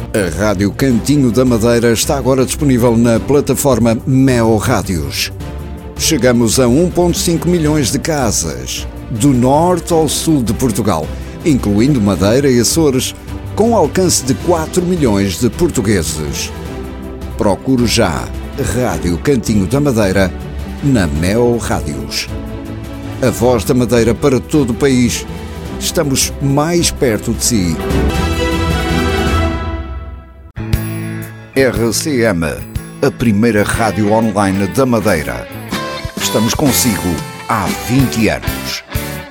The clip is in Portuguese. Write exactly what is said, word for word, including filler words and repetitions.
A Rádio Cantinho da Madeira está agora disponível na plataforma Meo Rádios. Chegamos a um vírgula cinco milhões de casas, do norte ao sul de Portugal, incluindo Madeira e Açores, com alcance de quatro milhões de portugueses. Procure já Rádio Cantinho da Madeira na Meo Rádios. A voz da Madeira para todo o país. Estamos mais perto de si. R C M, a primeira rádio online da Madeira. Estamos consigo há vinte anos.